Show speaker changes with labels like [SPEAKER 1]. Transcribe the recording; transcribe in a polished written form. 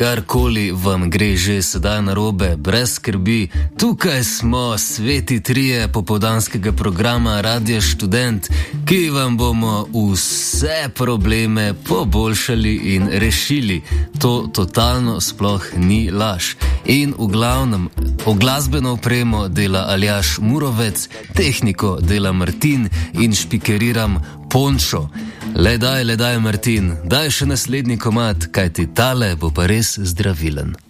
[SPEAKER 1] karkoli vam gre že sedaj narobe, brez skrbi. Tukaj smo, sveti trije popoldanskega programa Radio Študent, ki vam bomo vse probleme poboljšali in rešili. To totalno sploh ni laž. In v glavnem, glasbeno opremo dela Aljaž Murovec, tehniko dela Martin in špikeriram Pončo. Le daj, Martin, daj še naslednji komad, kajti tale bo pa res zdravilen.